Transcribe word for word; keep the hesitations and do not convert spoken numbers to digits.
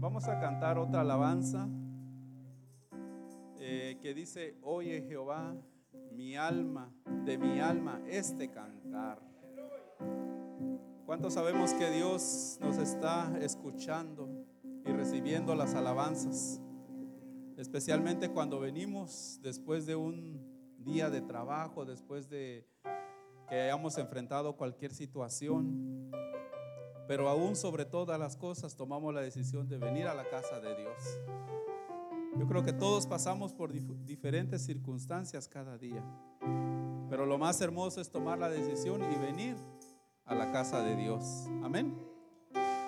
Vamos a cantar otra alabanza eh, que dice: oye Jehová, mi alma, de mi alma este cantar. ¿Cuántos sabemos que Dios nos está escuchando y recibiendo las alabanzas? Especialmente cuando venimos después de un día de trabajo, después de que hayamos enfrentado cualquier situación. Pero aún sobre todas las cosas tomamos la decisión de venir a la casa de Dios. Yo creo que todos pasamos por dif- diferentes circunstancias cada día, pero lo más hermoso es tomar la decisión y venir a la casa de Dios. Amén.